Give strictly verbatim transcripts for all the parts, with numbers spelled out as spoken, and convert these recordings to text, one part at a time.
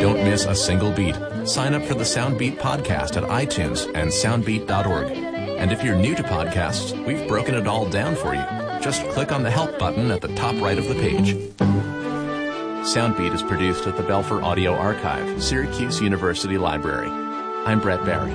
Don't miss a single beat. Sign up for the Soundbeat podcast at iTunes and soundbeat dot org. And if you're new to podcasts, we've broken it all down for you. Just click on the help button at the top right of the page. Soundbeat is produced at the Belfer Audio Archive, Syracuse University Library. I'm Brett Barry.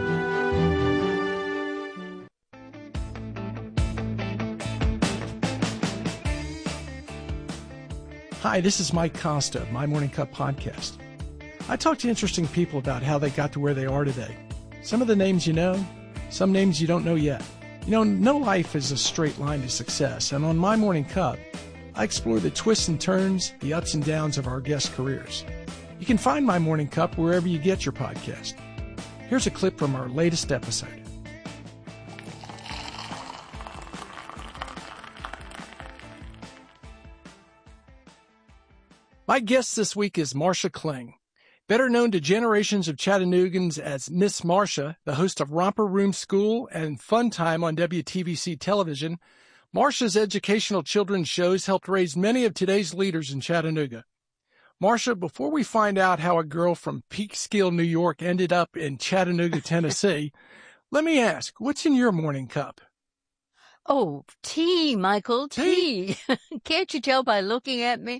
Hi, this is Mike Costa of My Morning Cup podcast. I talk to interesting people about how they got to where they are today. Some of the names you know, some names you don't know yet. You know, no life is a straight line to success, and on My Morning Cup, I explore the twists and turns, the ups and downs of our guests' careers. You can find My Morning Cup wherever you get your podcast. Here's a clip from our latest episode. My guest this week is Marcia Kling. Better known to generations of Chattanoogans as Miss Marcia, the host of Romper Room School and Fun Time on W T V C television, Marcia's educational children's shows helped raise many of today's leaders in Chattanooga. Marcia, before we find out how a girl from Peekskill, New York ended up in Chattanooga, Tennessee, let me ask, what's in your morning cup? Oh, tea, Michael, tea. tea. Can't you tell by looking at me?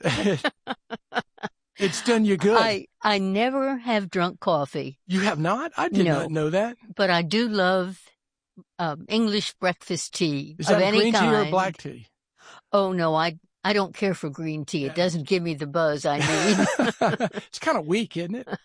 It's done you good. I, I never have drunk coffee. You have not? I did no, not know that. But I do love um, English breakfast tea Is of that any green kind. tea or black tea? Oh, no, I I don't care for green tea. It doesn't give me the buzz I need. It's kind of weak, isn't it?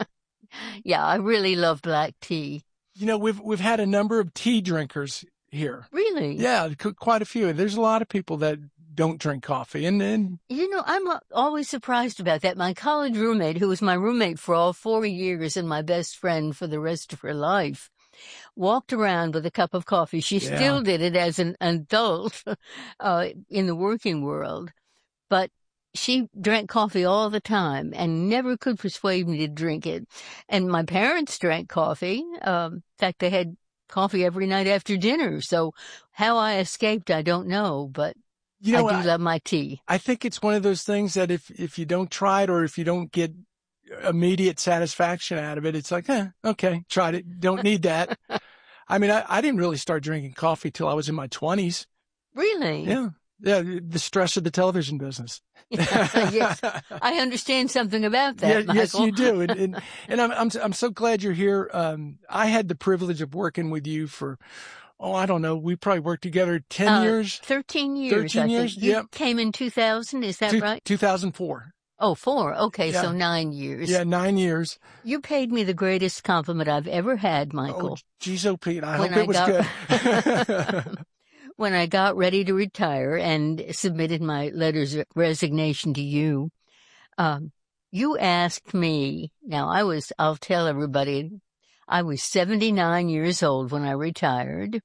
Yeah, I really love black tea. You know, we've we've had a number of tea drinkers here. Really? Yeah, quite a few. There's a lot of people that don't drink coffee. And then, you know, I'm always surprised about that. My college roommate, who was my roommate for all four years and my best friend for the rest of her life, walked around with a cup of coffee. She yeah. still did it as an adult uh, in the working world, but she drank coffee all the time and never could persuade me to drink it. And my parents drank coffee. Um, in fact, they had coffee every night after dinner. So how I escaped, I don't know, but you know, I do I, love my tea. I think it's one of those things that if, if you don't try it or if you don't get immediate satisfaction out of it, it's like, eh, okay, tried it. Don't need that. I mean, I, I didn't really start drinking coffee till I was in my twenties. Really? Yeah. Yeah. The stress of the television business. Yes. I understand something about that, yeah, Michael. Yes, you do. And, and, and I'm, I'm, I'm so glad you're here. Um, I had the privilege of working with you for, oh, I don't know. We probably worked together ten uh, years. thirteen years. thirteen I years. Think. You yep. came in two thousand. Is that two, right? two thousand four. Oh, four. Okay. Yeah. So nine years. Yeah. Nine years. You paid me the greatest compliment I've ever had, Michael. Oh, geez, oh, Pete. I when hope I it was got, good. When I got ready to retire and submitted my letters of resignation to you, um, you asked me, now I was, I'll tell everybody, I was seventy-nine years old when I retired.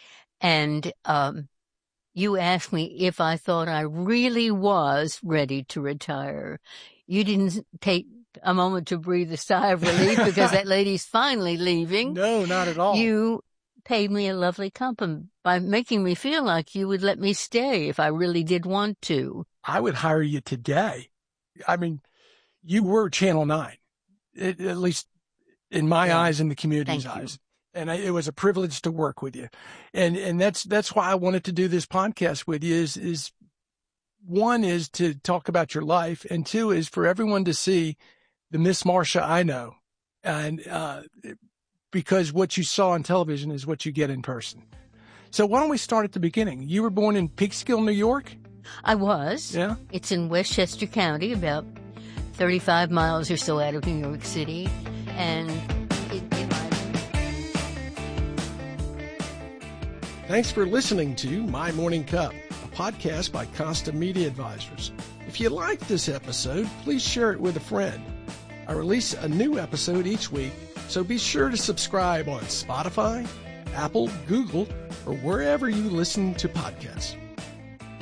And, um, you asked me if I thought I really was ready to retire. You didn't take a moment to breathe a sigh of relief because that lady's finally leaving. No, not at all. You paid me a lovely compliment by making me feel like you would let me stay if I really did want to. I would hire you today. I mean, you were Channel nine, it, at least in my yeah. eyes and the community's Thank eyes. You. And I, it was a privilege to work with you. And, and that's, that's why I wanted to do this podcast with you is, is one is to talk about your life. And two is for everyone to see the Miss Marcia I know. And, uh, because what you saw on television is what you get in person. So why don't we start at the beginning? You were born in Peekskill, New York? I was. Yeah. It's in Westchester County, about thirty-five miles or so out of New York City. And it, it might... Thanks for listening to My Morning Cup, a podcast by Costa Media Advisors. If you liked this episode, please share it with a friend. I release a new episode each week, so be sure to subscribe on Spotify, Apple, Google, or wherever you listen to podcasts.